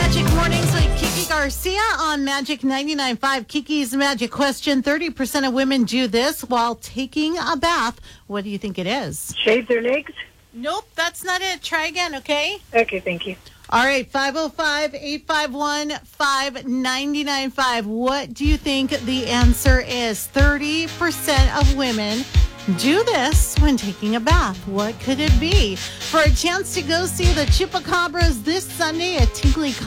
Magic Mornings with Kiki Garcia on Magic 99.5. Kiki's Magic Question. 30% of women do this while taking a bath. What do you think it is? Shave their legs? Nope, that's not it. Try again, okay? Okay, thank you. All right, 505-851-5995. What do you think the answer is? 30% of women do this when taking a bath. What could it be? For a chance to go see the Chupacabras this Sunday at Tinkley